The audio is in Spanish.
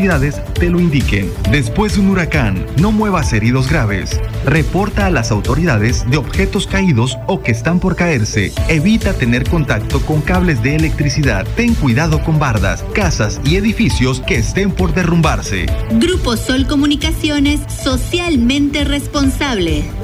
autoridades te lo indiquen. Después de un huracán, no muevas heridos graves. Reporta a las autoridades de objetos caídos o que están por caerse. Evita tener contacto con cables de electricidad. Ten cuidado con bardas, casas y edificios que estén por derrumbarse. Grupo Sol Comunicaciones, socialmente responsable.